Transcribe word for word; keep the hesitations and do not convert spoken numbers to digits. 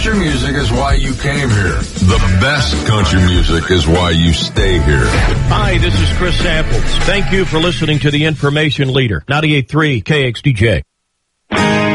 country music is why you came here. The best country music is why you stay here. Hi, this is Chris Samples. Thank you for listening to the Information Leader, ninety-eight point three K X D J.